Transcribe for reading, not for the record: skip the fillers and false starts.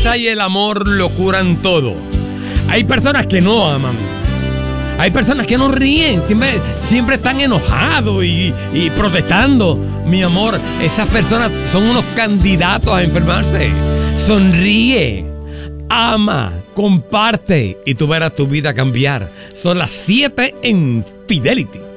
sonrisa y el amor lo curan todo. Hay personas que no aman. Hay personas que no ríen, siempre están enojados y protestando. Mi amor, esas personas son unos candidatos a enfermarse. Sonríe, ama, comparte y tú verás tu vida cambiar. Son las 7 en Fidelity.